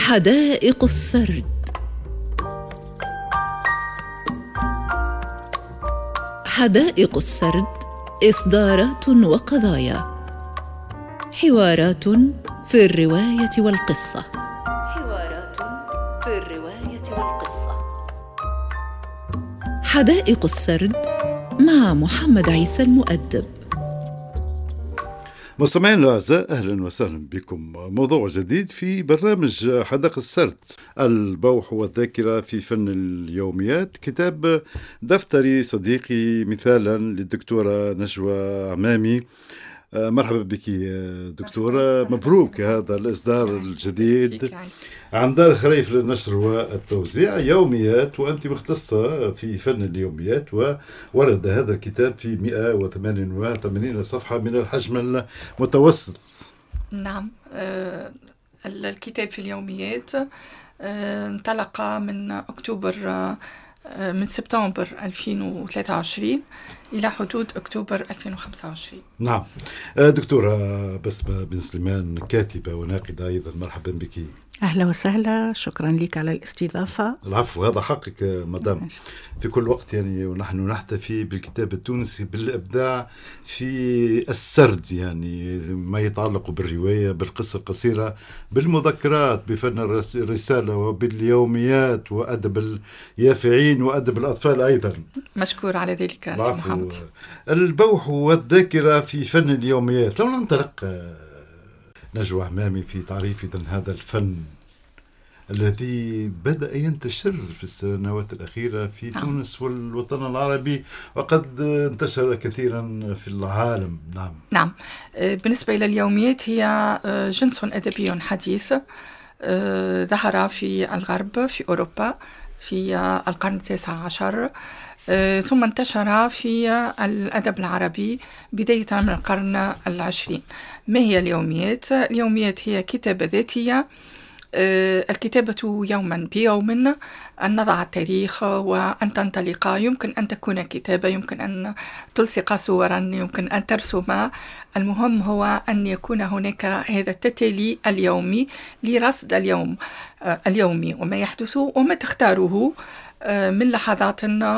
حدائق السرد. حدائق السرد إصدارات وقضايا، حوارات في الرواية والقصة. حدائق السرد مع محمد عيسى المؤدب. مستمعينا الأعزاء، أهلا وسهلا بكم. موضوع جديد في برنامج حدائق السرد، البوح والذاكرة في فن اليوميات، كتاب دفتري صديقي مثالا للدكتورة نجوى عمامي. مرحبا بك دكتورة، مبروك هذا الإصدار الجديد عن دار خريف للنشر والتوزيع، يوميات، وأنت مختصة في فن اليوميات، وورد هذا الكتاب في 188 صفحة من الحجم المتوسط. نعم، الكتاب في اليوميات انطلق من أكتوبر، من سبتمبر 2023 إلى حدود أكتوبر 2025. نعم. دكتورة بسمة بن سليمان، كاتبة وناقدة أيضا، مرحبا بك. أهلا وسهلا، شكرا لك على الاستضافة. العفو، هذا حقك مدام. في كل وقت يعني ونحن نحتفي بالكتاب التونسي بالإبداع في السرد، يعني ما يتعلق بالرواية، بالقصة القصيرة، بالمذكرات، بفن الرسالة، وباليوميات، وأدب اليافعين، وأدب الأطفال أيضا. مشكور على ذلك سي محمد. البوح والذاكرة في فن اليوميات. لو ننطلق نجوى عمامي في تعريف إذن هذا الفن الذي بدأ ينتشر في السنوات الأخيرة في تونس والوطن العربي، وقد انتشر كثيرا في العالم. نعم. بالنسبة إلى اليوميات، هي جنس أدبي حديث ظهر في الغرب، في أوروبا في القرن 19، ثم انتشر في الأدب العربي بداية من القرن 20. ما هي اليوميات؟ اليوميات هي كتابة ذاتية، الكتابة يوما بيوم، أن نضع التاريخ وأن تنطلق. يمكن أن تكون كتابة، يمكن أن تلصق صورا، يمكن أن ترسم. المهم هو أن يكون هناك هذا التتالي اليومي لرصد اليومي وما يحدث وما تختاره من لحظات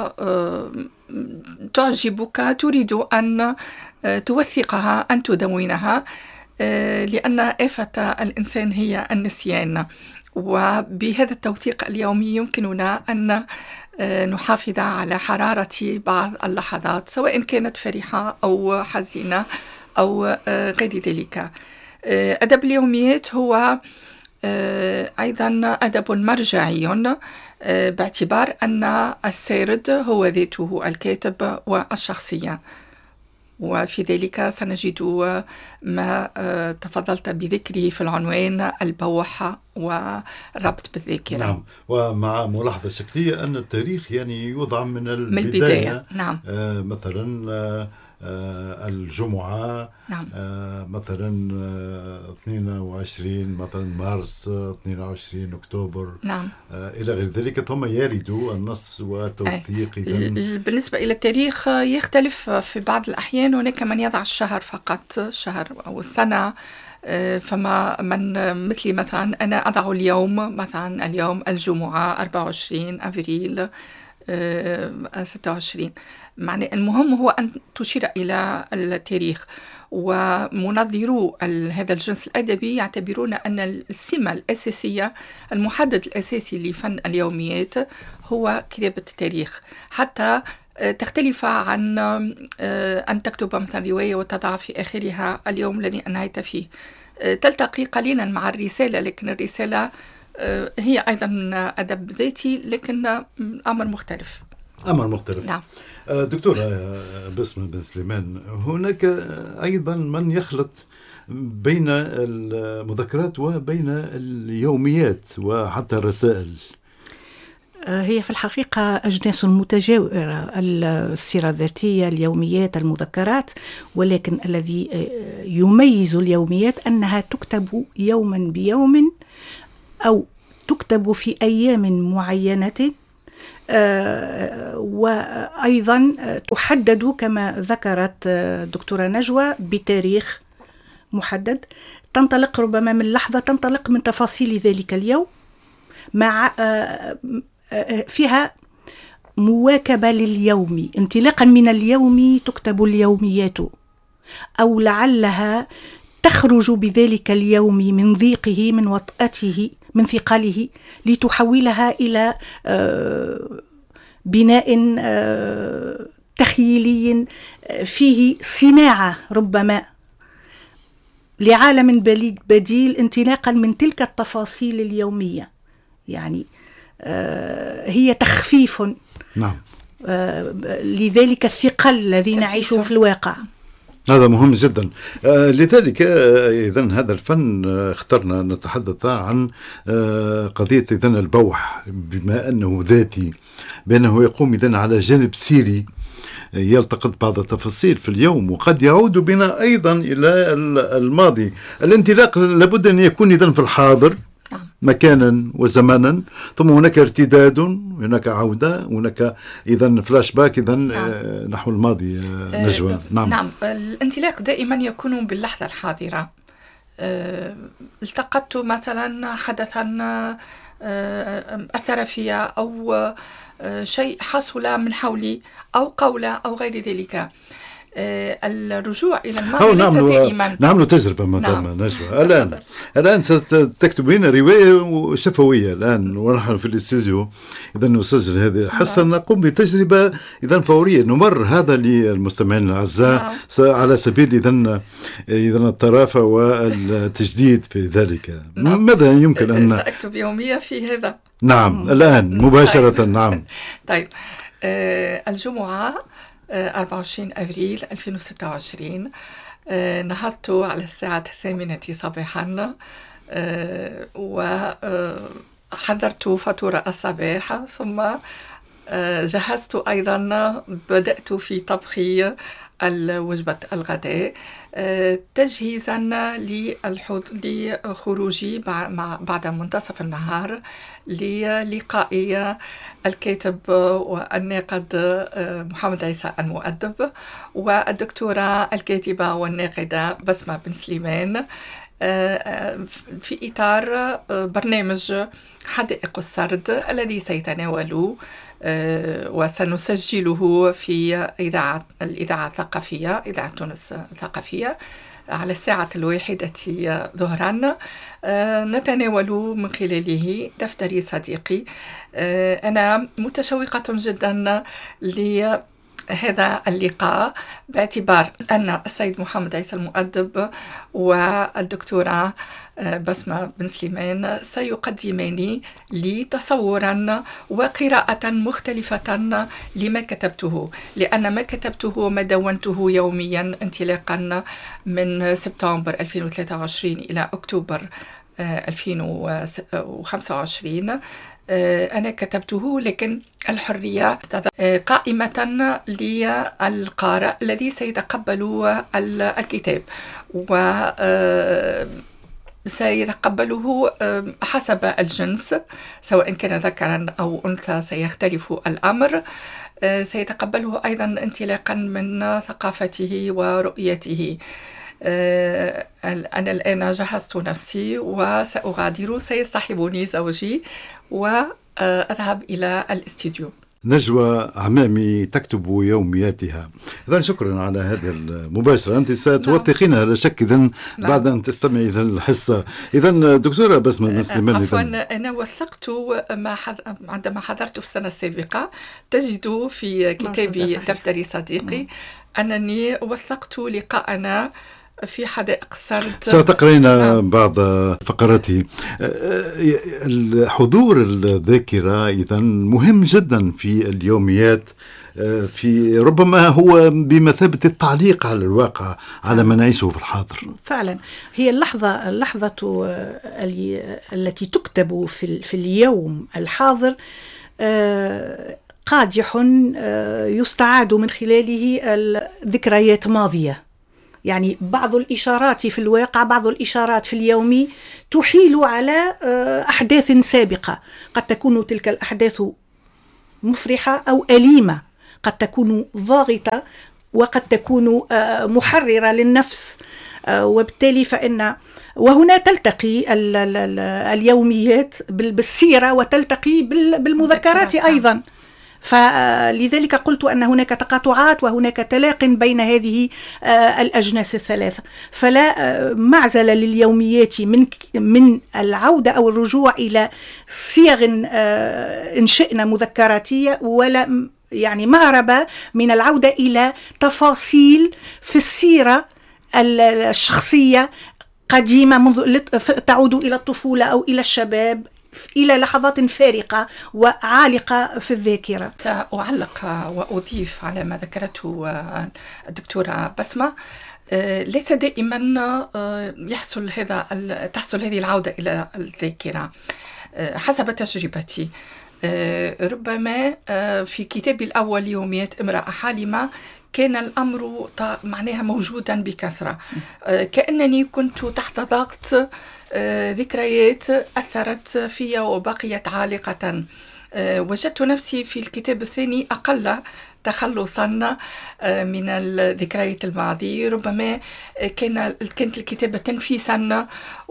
تعجبك، تريد أن توثقها، أن تدونها، لأن آفة الإنسان هي النسيان. وبهذا التوثيق اليومي يمكننا أن نحافظ على حرارة بعض اللحظات، سواء كانت فرحة أو حزينة أو غير ذلك. أدب اليوميات هو أيضا أدب مرجعي، باعتبار أن السارد هو ذاته الكاتب والشخصية، وفي ذلك سنجد ما تفضلت بذكره في العنوان، البوح والربط بالذاكرة. نعم، ومع ملاحظة شكلية أن التاريخ يعني يوضع من البداية. نعم. مثلا الجمعة، نعم. مثلا 22 مثلا مارس، 22 أكتوبر. نعم. إلى غير ذلك، ثم يرد النص والتوثيق. بالنسبة إلى التاريخ يختلف في بعض الأحيان، هناك من يضع الشهر فقط، الشهر أو السنة. فما من مثلي مثلا، أنا أضع اليوم، مثلا اليوم الجمعة 24 أبريل 26. معنى المهم هو أن تشير إلى التاريخ. ومنظرو هذا الجنس الأدبي يعتبرون أن السمة الأساسية، المحدد الأساسي لفن اليوميات هو كتابة التاريخ، حتى تختلف عن أن تكتب مثلا رواية وتضع في آخرها اليوم الذي أنهيت فيه. تلتقي قليلا مع الرسالة، لكن الرسالة هي أيضا أدب ذاتي، لكن أمر مختلف. نعم. دكتورة بسمة بن سليمان، هناك أيضا من يخلط بين المذكرات وبين اليوميات وحتى الرسائل. هي في الحقيقة أجناس متجاورة، السيرة الذاتية، اليوميات، المذكرات، ولكن الذي يميز اليوميات أنها تكتب يوما بيوم، أو تكتب في أيام معينة، وأيضا تحدد كما ذكرت دكتورة نجوى بتاريخ محدد، تنطلق ربما من لحظة، تنطلق من تفاصيل ذلك اليوم، مع فيها مواكبة لليوم. انطلاقا من اليوم تكتب اليوميات، أو لعلها تخرج بذلك اليوم من ضيقه، من وطأته، من ثقله، لتحولها إلى بناء تخيلي فيه صناعة ربما لعالم بديل، انطلاقا من تلك التفاصيل اليومية. يعني هي تخفيف نعم لذلك الثقل الذي نعيشه في الواقع. هذا مهم جدا. لذلك إذن هذا الفن اخترنا نتحدث عن قضية إذن البوح، بما أنه ذاتي، بأنه يقوم إذن على جانب سيري يلتقط بعض التفاصيل في اليوم، وقد يعود بنا أيضا إلى الماضي. الانطلاق لابد أن يكون إذن في الحاضر مكانا وزمانا، ثم هناك ارتداد، هناك عودة، هناك إذن فلاش باك إذن نحو الماضي. نجوى. نعم، الانطلاق دائما يكون باللحظة الحاضرة. التقطت مثلا حدثا أثر فيا، أو شيء حصل من حولي، أو قولة أو غير ذلك. الرجوع إلى الماضي ليس دائما. نعمل تجربة مدام نجوى. الآن ستكتبين رواية شفوية الآن ونحن في الاستوديو، إذا نسجل هذه الحصة، نقوم بتجربة إذا فورية، نمر هذا للمستمعين الأعزاء على سبيل إذا الطرافة والتجديد في ذلك. ماذا يمكن أن سأكتب يومية في هذا؟ نعم الآن مباشرة. نعم. طيب، الجمعة 24 أبريل 2026 نهضت على الساعة 8 صباحا، وحضرت فطور الصباح، ثم جهزت أيضا، بدأت في طبخ وجبة الغداء تجهيزا لخروجي بعد منتصف النهار للقاء الكاتب والناقد محمد عيسى المؤدب، والدكتورة الكاتبة والناقدة بسمة بن سليمان، في إطار برنامج حدائق السرد الذي سيتناول وسنسجله في الإذاعة الثقافية، إذاعة تونس الثقافية، على الساعة 1 ظهرا. نتناول من خلاله دفتري صديقي. أنا متشوقة جدا لهذا اللقاء، باعتبار أن السيد محمد عيسى المؤدب والدكتورة بسمة بن سليمان سيقدمان لي تصورا وقراءة مختلفة لما كتبته، لأن ما كتبته وما دونته يوميا انطلاقا من سبتمبر 2023 إلى أكتوبر 2025 أنا كتبته، لكن الحرية قائمة للقارئ الذي سيتقبل الكتاب، سيتقبله حسب الجنس، سواء كان ذكرا أو أنثى سيختلف الأمر. سيتقبله أيضا انطلاقا من ثقافته ورؤيته. أنا الآن جهزت نفسي وسأغادر، سيصطحبني زوجي وأذهب إلى الاستديو. نجوى عمامي تكتب يومياتها. إذن شكرا على هذه المباشرة، أنت ستوثقينها لا شك إذن بعد أن تستمعي إلى الحصة. إذن دكتورة بسمة بن سليمان، عفوا أنا وثقت عندما حضرت في السنة السابقة، تجد في كتابي دفتري صديقي أنني وثقت لقاءنا في حدائق السرد. ستقرأين بعض فقراته. حضور الذاكرة إذن مهم جدا في اليوميات، في ربما هو بمثابة التعليق على الواقع، على ما نعيشه في الحاضر. فعلا هي اللحظة التي تكتب في اليوم الحاضر قادح يستعاد من خلاله الذكريات ماضية. يعني بعض الإشارات في الواقع، بعض الإشارات في اليوم تحيل على أحداث سابقة، قد تكون تلك الأحداث مفرحة أو أليمة، قد تكون ضاغطة وقد تكون محررة للنفس. وبالتالي فإن وهنا تلتقي اليوميات بالسيرة وتلتقي بالمذكرات أيضا. فلذلك قلت أن هناك تقاطعات وهناك تلاق بين هذه الأجناس الثلاثة. فلا معزل لليوميات من العودة أو الرجوع إلى صيغ إن شئنا مذكراتية، ولا يعني مهرب من العودة إلى تفاصيل في السيرة الشخصية قديمة تعود إلى الطفولة أو إلى الشباب، إلى لحظات فارقة وعالقة في الذاكرة. سأعلق وأضيف على ما ذكرته الدكتورة بسمة. ليس دائما تحصل هذه العودة إلى الذاكرة. حسب تجربتي ربما في كتابي الأول يوميات امرأة حالمة كان الأمر معناها موجودا بكثرة، كأنني كنت تحت ضغط ذكريات أثرت في وبقيت عالقة. وجدت نفسي في الكتاب الثاني أقل تخلصا من الذكريات الماضي. ربما كانت الكتابة تنفيسا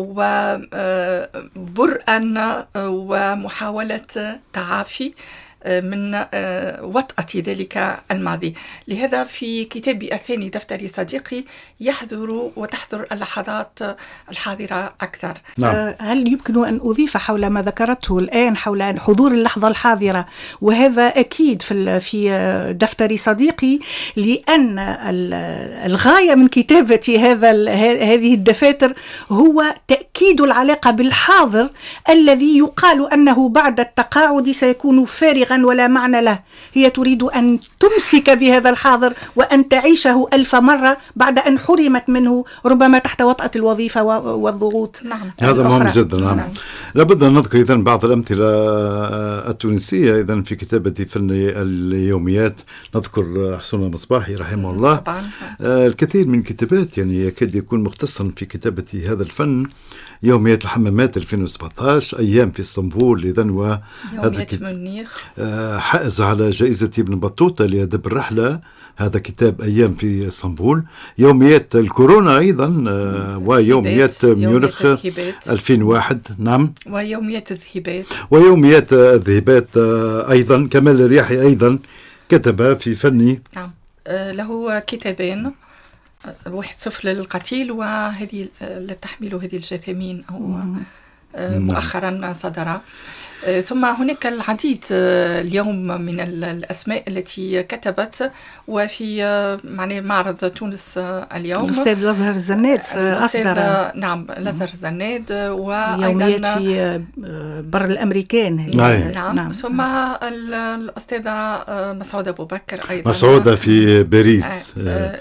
وبرئا ومحاولة تعافي من وطأة ذلك الماضي. لهذا في كتابي الثاني دفتري صديقي تحضر اللحظات الحاضرة أكثر. نعم. هل يمكن أن أضيف حول ما ذكرته الآن حول حضور اللحظة الحاضرة؟ وهذا أكيد في دفتري صديقي، لأن الغاية من كتابة هذه الدفاتر هو تأكيد العلاقة بالحاضر الذي يقال أنه بعد التقاعد سيكون فارغا ولا معنى له. هي تريد أن تمسك بهذا الحاضر وأن تعيشه 1000 مرة بعد أن حرمت منه ربما تحت وطأة الوظيفة والضغوط. نعم. هذا مهم جدا. نعم. لابد أن نذكر إذن بعض الأمثلة التونسية إذن في كتابة فن اليوميات. نذكر حسن مصباحي رحمه الله طبعا. الكثير من الكتابات يعني يكاد يكون مختصا في كتابة هذا الفن. يوميات الحمامات 2017، أيام في اسطنبول إذن، وهذا منيخ حائز على جائزة ابن بطوطة لأدب الرحلة. هذا كتاب أيام في اسطنبول. يوميات الكورونا أيضا، ويوميات ميونخ 2001. نعم. ويوميات الذهبات أيضا. كمال الرياحي أيضا كتب في فني. نعم. له كتابين، واحد صفر للقتيل وهذه لتحميل هذه الجثامين أو مؤخرا صدر. ثم هناك العديد اليوم من الأسماء التي كتبت. وفي معرض تونس اليوم الأستاذ لازهر الزناد أصدر. نعم، لازهر الزناد. ويوميات في بر الأمريكان. نعم. ثم الأستاذة مسعودة أبو بكر أيضا. مسعودة في باريس.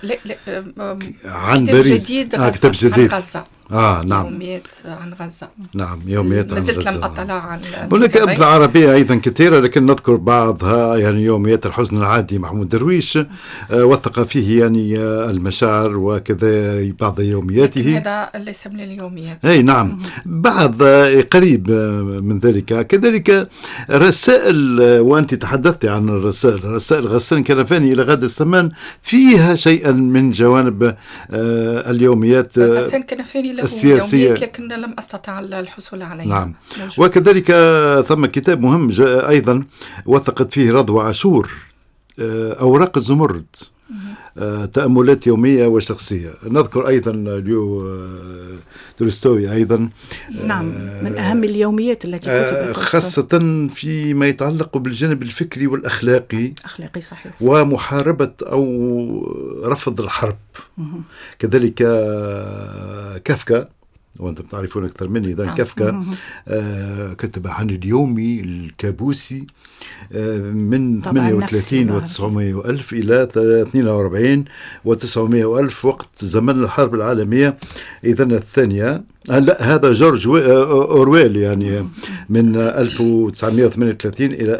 عن باريس. كتاب جديد عن غزة. نعم. يوميات عن غزة. نعم، يوميات عن غزة. ما زلت لم أطلع عن هناك أمثلة عربية أيضا كثيرة، لكن نذكر بعضها. يعني يوميات الحزن العادي محمود درويش وثق فيه يعني المشاعر وكذا بعض يومياته. هذا ليس من اليوميات. أي نعم. بعض قريب من ذلك. كذلك رسائل، وأنت تحدثت عن رسائل غسان كنفاني إلى غادة السمان، فيها شيئا من جوانب اليوميات غسان كنفاني له السياسية، لكن لم أستطع الحصول عليها. نعم. وكذلك ثم كتاب مهم أيضا وثقت فيه رضوى عاشور، أوراق الزمرد، تأملات يومية وشخصية. نذكر أيضا تولستوي أيضا. نعم، من أهم اليوميات التي كتبت، خاصة فيما يتعلق بالجانب الفكري والأخلاقي. صحيح. ومحاربة أو رفض الحرب. كذلك كافكا، وأنتم تعرفون أكثر مني. إذا كافكا كتب عن اليومي الكابوسي من 38 و900 ألف إلى 42 و900 ألف وقت زمن الحرب العالمية إذن الثانية. لا، هذا جورج أورويل يعني من 1938 إلى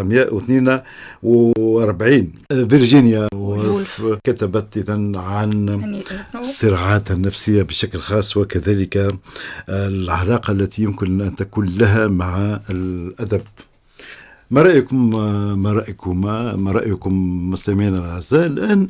1942. فيرجينيا وولف كتبت إذن عن الصراعات النفسية بشكل خاص، وكذلك العلاقة التي يمكن أن تكون لها مع الأدب. ما رأيكم مستمعينا الأعزاء؟ الآن